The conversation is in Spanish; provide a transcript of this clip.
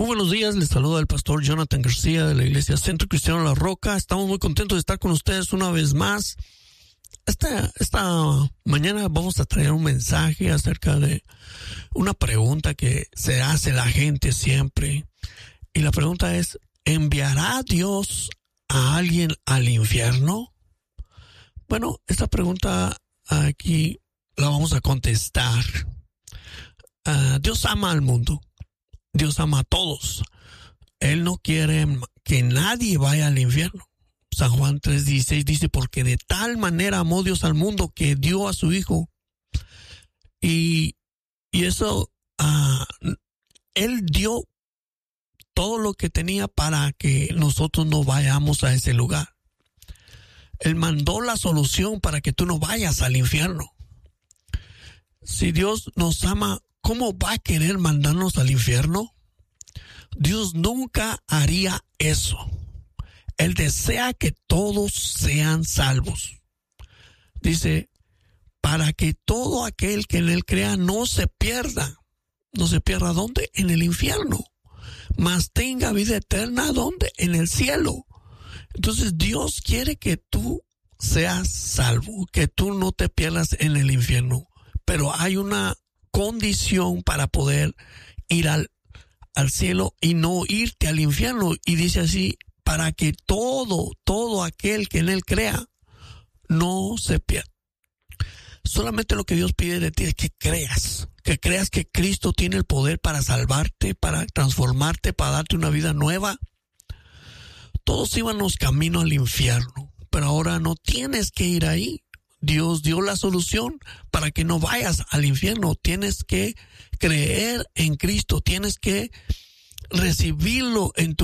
Muy buenos días, les saluda el pastor Jonathan García de la Iglesia Centro Cristiano La Roca. Estamos muy contentos de estar con ustedes una vez más. Esta mañana vamos a traer un mensaje acerca de una pregunta que se hace la gente siempre. Y la pregunta es, ¿enviará Dios a alguien al infierno? Bueno, esta pregunta aquí la vamos a contestar. Dios ama al mundo. Dios ama a todos. Él no quiere que nadie vaya al infierno. San Juan 3:16 dice, porque de tal manera amó Dios al mundo que dio a su Hijo. Y eso, Él dio todo lo que tenía para que nosotros no vayamos a ese lugar. Él mandó la solución para que tú no vayas al infierno. Si Dios nos ama, ¿cómo va a querer mandarnos al infierno? Dios nunca haría eso. Él desea que todos sean salvos. Dice, para que todo aquel que en Él crea no se pierda. ¿No se pierda dónde? En el infierno. Mas tenga vida eterna, ¿dónde? En el cielo. Entonces Dios quiere que tú seas salvo, que tú no te pierdas en el infierno. Pero hay una condición para poder ir al cielo y no irte al infierno. Y dice así, para que todo aquel que en Él crea no se pierda. Solamente lo que Dios pide de ti es que creas que Cristo tiene el poder para salvarte, para transformarte, para darte una vida nueva. Todos íbamos camino al infierno, pero ahora no tienes que ir ahí. Dios dio la solución para que no vayas al infierno. Tienes que creer en Cristo, tienes que recibirlo en tu